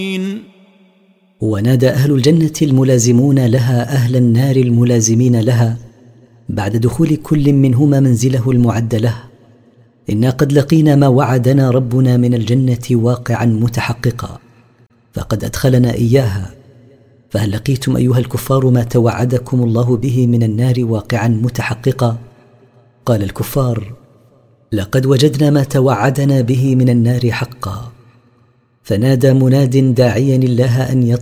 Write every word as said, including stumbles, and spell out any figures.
ونادى أهل الجنة الملازمون لها أهل النار الملازمين لها بعد دخول كل منهما منزله المعد له: إنا قد لقينا ما وعدنا ربنا من الجنة واقعا متحققا، فقد أدخلنا إياها، فهل لقيتم أيها الكفار ما توعدكم الله به من النار واقعا متحققا؟ قال الكفار: لقد وجدنا ما توعدنا به من النار حقا. فنادى مناد داعيا الله أن يطلع